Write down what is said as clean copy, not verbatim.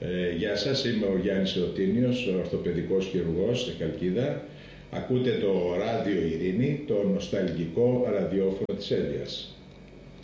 Γεια σας, είμαι ο Γιάννης Εωτίνιος, ορθοπαιδικός χειρουργός στη Χαλκίδα. Ακούτε το Ράδιο Ειρήνη, το νοσταλγικό ραδιόφωνο της Έλβειας.